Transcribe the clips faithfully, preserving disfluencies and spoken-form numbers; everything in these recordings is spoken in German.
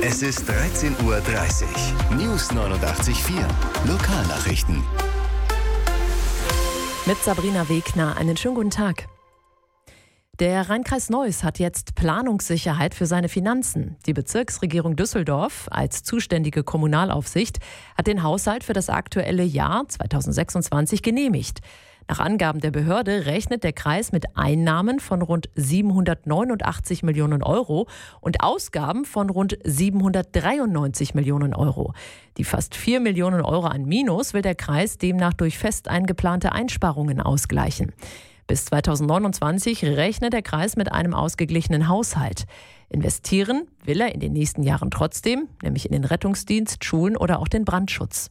Es ist dreizehn Uhr dreißig. News neunundachtzig Komma vier. Lokalnachrichten. Mit Sabrina Wegner. Einen schönen guten Tag. Der Rhein-Kreis Neuss hat jetzt Planungssicherheit für seine Finanzen. Die Bezirksregierung Düsseldorf als zuständige Kommunalaufsicht hat den Haushalt für das aktuelle Jahr zweitausendsechsundzwanzig genehmigt. Nach Angaben der Behörde rechnet der Kreis mit Einnahmen von rund siebenhundertneunundachtzig Millionen Euro und Ausgaben von rund siebenhundertdreiundneunzig Millionen Euro. Die fast vier Millionen Euro an Minus will der Kreis demnach durch fest eingeplante Einsparungen ausgleichen. Bis zweitausendneunundzwanzig rechnet der Kreis mit einem ausgeglichenen Haushalt. Investieren will er in den nächsten Jahren trotzdem, nämlich in den Rettungsdienst, Schulen oder auch den Brandschutz.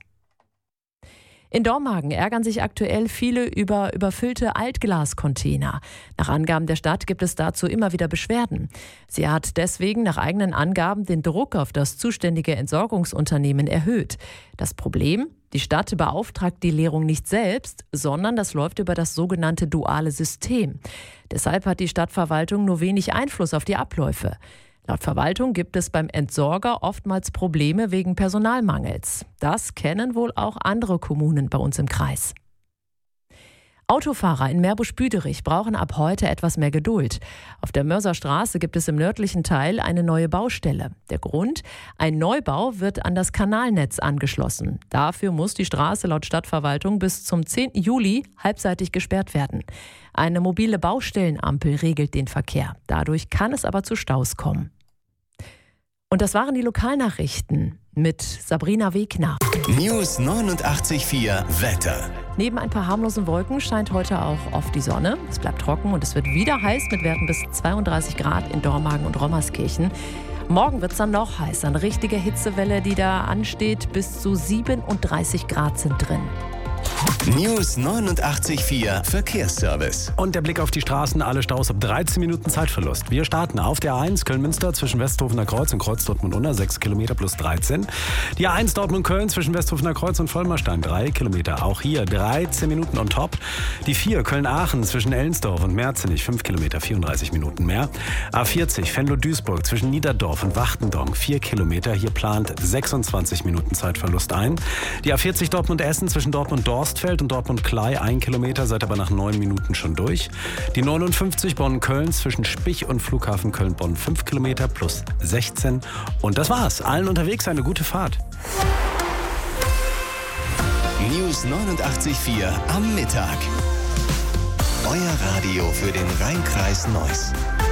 In Dormagen ärgern sich aktuell viele über überfüllte Altglascontainer. Nach Angaben der Stadt gibt es dazu immer wieder Beschwerden. Sie hat deswegen nach eigenen Angaben den Druck auf das zuständige Entsorgungsunternehmen erhöht. Das Problem? Die Stadt beauftragt die Leerung nicht selbst, sondern das läuft über das sogenannte duale System. Deshalb hat die Stadtverwaltung nur wenig Einfluss auf die Abläufe. Laut Verwaltung gibt es beim Entsorger oftmals Probleme wegen Personalmangels. Das kennen wohl auch andere Kommunen bei uns im Kreis. Autofahrer in Meerbusch-Büderich brauchen ab heute etwas mehr Geduld. Auf der Mörserstraße gibt es im nördlichen Teil eine neue Baustelle. Der Grund? Ein Neubau wird an das Kanalnetz angeschlossen. Dafür muss die Straße laut Stadtverwaltung bis zum zehnten Juli halbseitig gesperrt werden. Eine mobile Baustellenampel regelt den Verkehr. Dadurch kann es aber zu Staus kommen. Und das waren die Lokalnachrichten mit Sabrina Wegner. News neunundachtzig Komma vier Wetter. Neben ein paar harmlosen Wolken scheint heute auch oft die Sonne. Es bleibt trocken und es wird wieder heiß mit Werten bis zweiunddreißig Grad in Dormagen und Rommerskirchen. Morgen wird es dann noch heißer. Eine richtige Hitzewelle, die da ansteht. Bis zu siebenunddreißig Grad sind drin. News neunundachtzig Komma vier Verkehrsservice. Und der Blick auf die Straßen, alle Staus ab dreizehn Minuten Zeitverlust. Wir starten auf der A eins Köln-Münster zwischen Westhofener Kreuz und Kreuz Dortmund-Unna, sechs Kilometer plus dreizehn. Die A eins Dortmund-Köln zwischen Westhofener Kreuz und Vollmerstein, drei Kilometer. Auch hier dreizehn Minuten on top. Die vier Köln-Aachen zwischen Ellensdorf und Merzenich, fünf Kilometer, vierunddreißig Minuten mehr. A vierzig Venlo-Duisburg zwischen Niederdorf und Wachtendonk, vier Kilometer. Hier plant sechsundzwanzig Minuten Zeitverlust ein. Die A vierzig Dortmund-Essen zwischen Dortmund-Dorstfeld und Dortmund-Klei, ein Kilometer, seid aber nach neun Minuten schon durch. Die neunundfünfzig Bonn-Köln zwischen Spich und Flughafen Köln-Bonn, fünf Kilometer plus sechzehn. Und das war's. Allen unterwegs eine gute Fahrt. News neunundachtzig Komma vier am Mittag. Euer Radio für den Rhein-Kreis Neuss.